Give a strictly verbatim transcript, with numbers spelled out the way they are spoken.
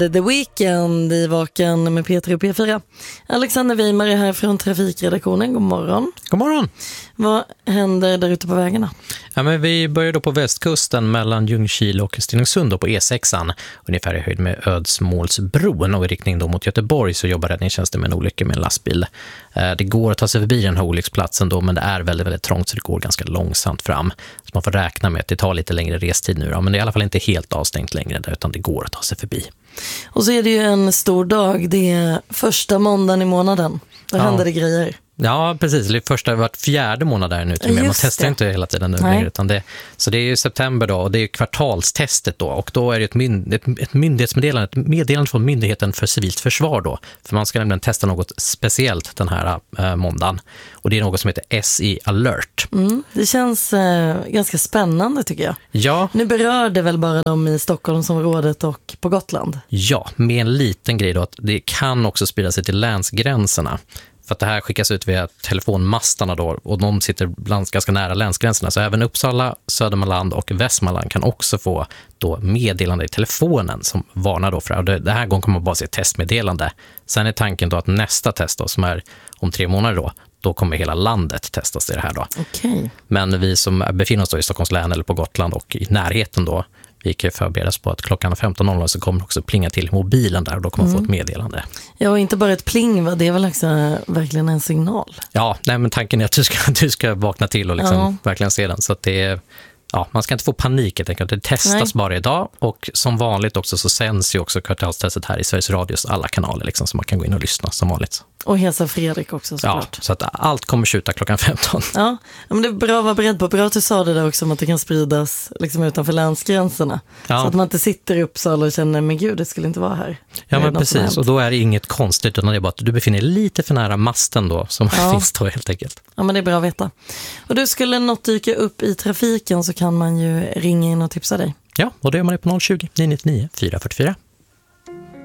The Weekend i Vaken med P tre och P fyra. Alexander Weimar är här från trafikredaktionen. God morgon. God morgon. Vad händer där ute på vägarna? Ja, men vi börjar då på västkusten mellan Ljungskile och Stenungsund på E sexan. Ungefär i höjd med Ödsmålsbron och i riktning då mot Göteborg så jobbar räddningstjänsten med en olycka med en lastbil. Det går att ta sig förbi den här olycksplatsen då, men det är väldigt, väldigt trångt så det går ganska långsamt fram. Så man får räkna med att det tar lite längre restid nu då, men det är i alla fall inte helt avstängt längre där, utan det går att ta sig förbi. Och så är det ju en stor dag. Det är första måndagen i månaden. Då ja. händer det grejer. Ja, precis. Det är första vart fjärde månad där nu. Till man testar det. Inte hela tiden nu längre, utan det, så det är ju september då och det är kvartalstestet då. Och då är det ett, mynd, ett, ett myndighetsmeddelande, ett meddelande från Myndigheten för civilt försvar då. För man ska nämligen testa något speciellt den här äh, måndagen. Och det är något som heter S I Alert. Mm, det känns äh, ganska spännande tycker jag. Ja. Nu berör det väl bara dem i Stockholmsområdet och på Gotland? Ja, med en liten grej då att det kan också sprida sig till länsgränserna. För att det här skickas ut via telefonmastarna då, och de sitter bland ganska nära länsgränserna. Så även Uppsala, Södermanland och Västmanland kan också få då meddelande i telefonen som varnar då för det. Det här gången kommer man bara se testmeddelande. Sen är tanken då att nästa test då, som är om tre månader då, då kommer hela landet testas i det här då. Okay. Men vi som befinner oss då i Stockholms län eller på Gotland och i närheten då, vi kan förberedas på att klockan femton noll noll så kommer också plinga till mobilen där och då kommer man mm. få ett meddelande. Ja, och inte bara ett pling, va? Det är väl också verkligen en signal. Ja, nej, men tanken är att du ska, du ska vakna till och liksom ja. verkligen se den. Så att det är, ja, man ska inte få panik, jag tänker att det testas nej. bara idag. Och som vanligt också så sänds ju också kvartalstestet här i Sveriges Radios alla kanaler liksom, så man kan gå in och lyssna som vanligt. Och hälsa Fredrik också såklart. Ja, så att allt kommer skjuta klockan femton. Ja, men det är bra att vara beredd på. Bra att du sa det där också om att det kan spridas liksom utanför länsgränserna. Ja. Så att man inte sitter i Uppsala och känner, men gud, det skulle inte vara här. Ja, men precis. Och då är det inget konstigt, utan det är bara att du befinner dig lite för nära masten då, som ja. finns då helt enkelt. Ja, men det är bra att veta. Och du, skulle något dyka upp i trafiken så kan man ju ringa in och tipsa dig. Ja, och då gör man det på noll tjugo, nio nio nio, fyra fyra fyra.